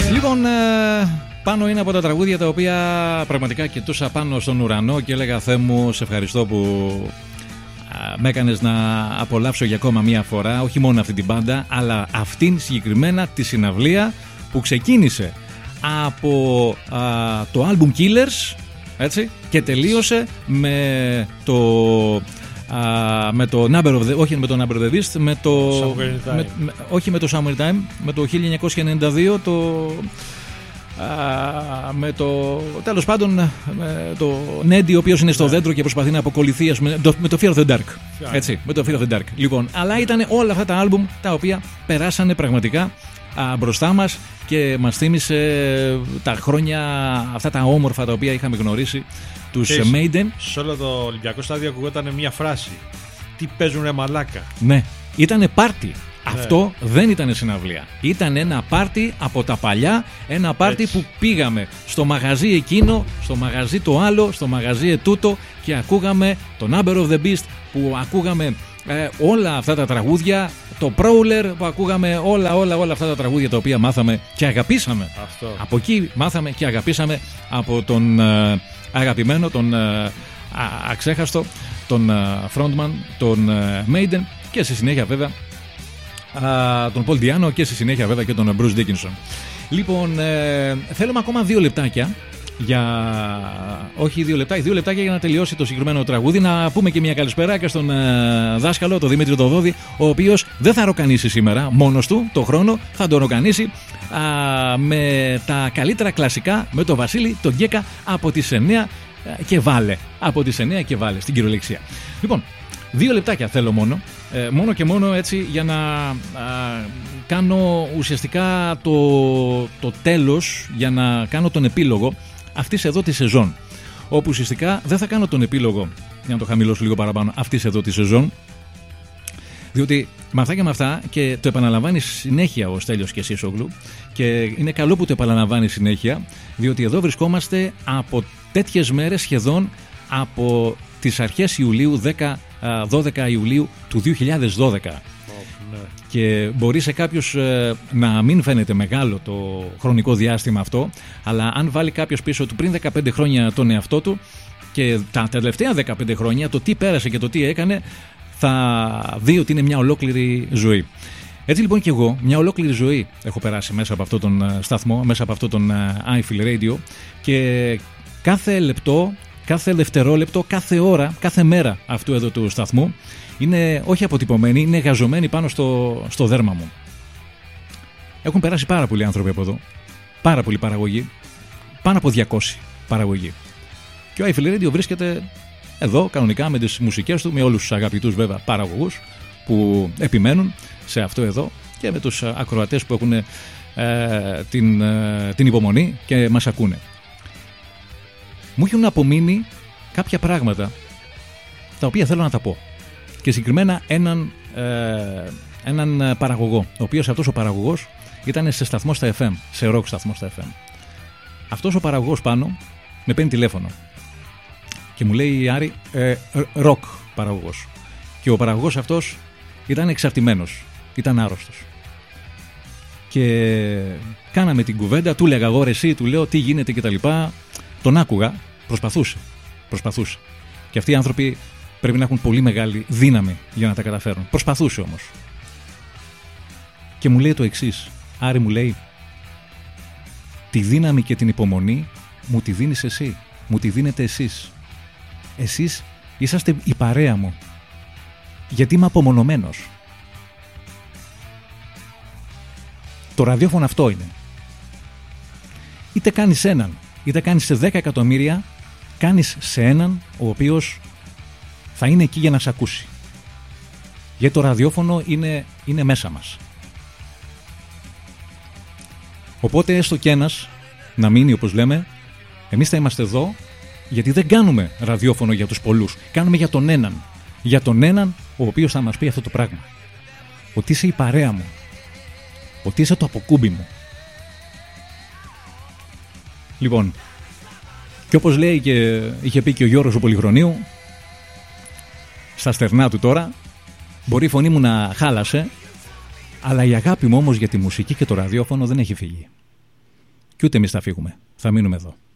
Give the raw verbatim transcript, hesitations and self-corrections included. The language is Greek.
Λοιπόν, πάνω είναι από τα τραγούδια τα οποία πραγματικά κοιτούσα πάνω στον ουρανό και έλεγα Θεέ μου, σε ευχαριστώ που με έκανες να απολαύσω για ακόμα μία φορά, όχι μόνο αυτή την μπάντα, αλλά αυτήν συγκεκριμένα τη συναυλία που ξεκίνησε από α, το άλμπουμ Killers, έτσι, και τελείωσε με το α, με το Number of the, όχι με το Number of the Beast, με το με, με, όχι με το Summer Time, με το χίλια εννιακόσια ενενήντα δύο, το α, με το τέλος πάντων με το Νέντι, ο οποίος είναι στο yeah. δέντρο και προσπαθεί να αποκολληθεί με το, με το Fear of the Dark, yeah. έτσι, με το Fear of the Dark. Λοιπόν, αλλά ήταν όλα αυτά τα άλμπουμ τα οποία περάσανε πραγματικά α, μπροστά μας και μας θύμισε τα χρόνια αυτά τα όμορφα τα οποία είχαμε γνωρίσει, τους Maiden. Σε όλο το Ολυμπιακό στάδιο ακουγόταν μια φράση: τι παίζουν ρε μαλάκα. Ναι, ήτανε πάρτι. Ναι. Αυτό δεν ήταν συναυλία. Ήταν ένα πάρτι από τα παλιά. Ένα πάρτι που πήγαμε στο μαγαζί εκείνο, στο μαγαζί το άλλο, στο μαγαζί ετούτο και ακούγαμε το Number of the Beast, που ακούγαμε ε, όλα αυτά τα τραγούδια, το Prowler που ακούγαμε, όλα όλα όλα αυτά τα τραγούδια τα οποία μάθαμε και αγαπήσαμε. Αυτό. Από εκεί μάθαμε και αγαπήσαμε από τον ε, αγαπημένο, τον ε, αξέχαστο, τον ε, frontman, τον ε, Maiden, και στη συνέχεια βέβαια α, τον Paul Diano, και στη συνέχεια βέβαια και τον Bruce Dickinson. Λοιπόν, ε, θέλουμε ακόμα δύο λεπτάκια για... όχι δύο λεπτά, δύο λεπτάκια για να τελειώσει το συγκεκριμένο τραγούδι. Να πούμε και μια καλησπέρα και στον ε, δάσκαλο, τον Δημήτρη Δοδόδη, ο οποίος δεν θα ροκανίσει σήμερα μόνος του το χρόνο, θα τον ροκανίσει α, με τα καλύτερα κλασικά, με τον Βασίλη τον Γκέκα από τις εννιά και βάλε. Από τις εννιά και βάλε στην κυριολεξία. Λοιπόν, δύο λεπτάκια θέλω μόνο, ε, μόνο και μόνο έτσι για να α, κάνω ουσιαστικά το, το τέλος, για να κάνω τον επίλογο αυτής εδώ τη σεζόν, όπου ουσιαστικά δεν θα κάνω τον επίλογο, για να το χαμηλώσω λίγο παραπάνω, αυτής εδώ τη σεζόν, διότι με αυτά και με αυτά, και το επαναλαμβάνει συνέχεια ο Στέλιος και Σίσογλου, και είναι καλό που το επαναλαμβάνει συνέχεια, διότι εδώ βρισκόμαστε από τέτοιες μέρες, σχεδόν από τις αρχές Ιουλίου, δέκα δώδεκα Ιουλίου του δύο χιλιάδες δώδεκα. Oh, ναι. Και μπορεί σε κάποιους ε, να μην φαίνεται μεγάλο το χρονικό διάστημα αυτό, αλλά αν βάλει κάποιος πίσω του πριν δεκαπέντε χρόνια τον εαυτό του και τα τελευταία δεκαπέντε χρόνια, το τι πέρασε και το τι έκανε, θα δει ότι είναι μια ολόκληρη ζωή. Έτσι λοιπόν και εγώ μια ολόκληρη ζωή έχω περάσει μέσα από αυτόν τον σταθμό, μέσα από αυτόν τον iFeel Radio, και κάθε λεπτό, κάθε δευτερόλεπτο, κάθε ώρα, κάθε μέρα αυτού εδώ του σταθμού είναι όχι αποτυπωμένη, είναι γαζωμένη πάνω στο, στο δέρμα μου. Έχουν περάσει πάρα πολλοί άνθρωποι από εδώ, πάρα πολλή παραγωγή, πάνω από διακόσιοι παραγωγή. Και ο iFeel Radio βρίσκεται εδώ κανονικά με τις μουσικές του, με όλους τους αγαπητούς βέβαια παραγωγούς που επιμένουν σε αυτό εδώ, και με τους ακροατές που έχουν ε, την, ε, την υπομονή και μας ακούνε. Μου έχουν απομείνει κάποια πράγματα τα οποία θέλω να τα πω, και συγκεκριμένα έναν, ε, έναν παραγωγό, ο οποίος αυτός ο παραγωγός ήταν σε σταθμό στα εφ εμ, σε rock σταθμό στα εφ εμ. Αυτός ο παραγωγός πάνω με παίρνει τηλέφωνο και μου λέει Άρη, ε, rock παραγωγός, και ο παραγωγός αυτός ήταν εξαρτημένος, ήταν άρρωστος, και κάναμε την κουβέντα, του λέγα εγώ ρε εσύ, του λέω τι γίνεται κτλ. Τον άκουγα, προσπαθούσε, προσπαθούσε. Και αυτοί οι άνθρωποι πρέπει να έχουν πολύ μεγάλη δύναμη για να τα καταφέρουν. Προσπαθούσε όμως. Και μου λέει το εξής. Άρη, μου λέει, τη δύναμη και την υπομονή μου τη δίνεις εσύ. Μου τη δίνετε εσείς. Εσείς είσαστε η παρέα μου. Γιατί είμαι απομονωμένος. Το ραδιόφωνο αυτό είναι. Είτε κάνεις έναν, είτε κάνεις σε δέκα εκατομμύρια, κάνεις σε έναν ο οποίος θα είναι εκεί για να σε ακούσει. Γιατί το ραδιόφωνο είναι, είναι μέσα μας. Οπότε έστω κι ένας να μείνει, όπως λέμε, εμείς θα είμαστε εδώ γιατί δεν κάνουμε ραδιόφωνο για τους πολλούς. Κάνουμε για τον έναν. Για τον έναν ο οποίος θα μας πει αυτό το πράγμα. Ότι είσαι η παρέα μου. Ότι είσαι το αποκούμπι μου. Λοιπόν, και όπως λέει και είχε πει και ο Γιώργος ο Πολυχρονίου, στα στερνά του τώρα, μπορεί η φωνή μου να χάλασε, αλλά η αγάπη μου όμως για τη μουσική και το ραδιόφωνο δεν έχει φύγει. και ούτε εμείς θα φύγουμε. Θα μείνουμε εδώ.